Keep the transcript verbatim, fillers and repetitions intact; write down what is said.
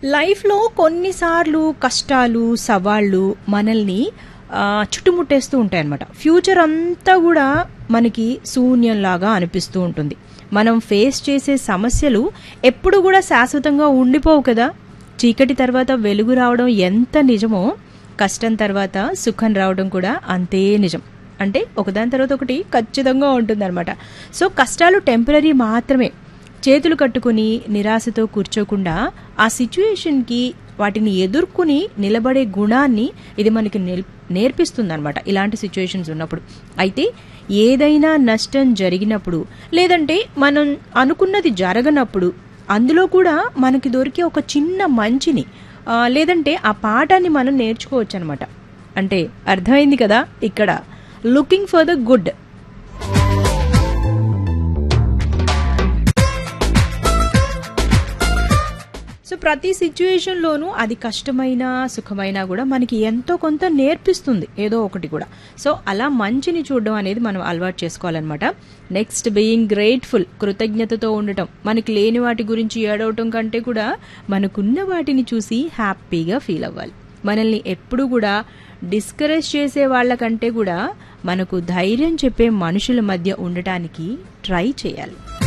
లైఫ్లో కొన్నిసార్లు కష్టాలు సవాళ్ళు మనల్ని ఆ, చుట్టుముట్టేస్తూ ఉంటాయి అన్నమాట. ఫ్యూచర్ అంతా కూడా మనకి శూన్యంలాగా అనిపిస్తూ ఉంటుంది. మనం ఫేస్ చేసే సమస్యలు ఎప్పుడు కూడా శాశ్వతంగా ఉండిపోవు కదా. చీకటి తర్వాత వెలుగు రావడం ఎంత నిజమో, కష్టం తర్వాత సుఖం రావడం కూడా అంతే నిజం. అంటే ఒకదాని తర్వాత ఒకటి ఖచ్చితంగా ఉంటుందన్నమాట. సో కష్టాలు టెంపరీ మాత్రమే. చేతులు కట్టుకుని నిరాశతో కూర్చోకుండా ఆ సిచ్యుయేషన్కి వాటిని ఎదుర్కొని నిలబడే గుణాన్ని ఇది మనకి నేర్పిస్తుంది అనమాట ఇలాంటి సిచ్యుయేషన్స్ ఉన్నప్పుడు. అయితే ఏదైనా నష్టం జరిగినప్పుడు, లేదంటే మనం అనుకున్నది జరగనప్పుడు, అందులో కూడా మనకి దొరికే ఒక చిన్న మంచిని ఆ, లేదంటే ఆ పాఠాన్ని మనం నేర్చుకోవచ్చు అనమాట. అంటే అర్థమైంది కదా ఇక్కడ, looking for the good. So ప్రతి సిచ్యుయేషన్లోనూ అది కష్టమైనా సుఖమైనా కూడా మనకి ఎంతో కొంత నేర్పిస్తుంది ఏదో ఒకటి కూడా. సో అలా మంచిని చూడడం అనేది మనం అలవాటు చేసుకోవాలన్నమాట. నెక్స్ట్ బీయింగ్ గ్రేట్ఫుల్, కృతజ్ఞతతో ఉండటం. మనకి లేని వాటి గురించి ఏడవటం కంటే కూడా మనకున్న వాటిని చూసి హ్యాపీగా ఫీల్ అవ్వాలి. మనల్ని ఎప్పుడు కూడా డిస్కరేజ్ చేసే వాళ్ళకంటే కూడా మనకు ధైర్యం చెప్పే మనుషుల మధ్య ఉండటానికి ట్రై చేయాలి.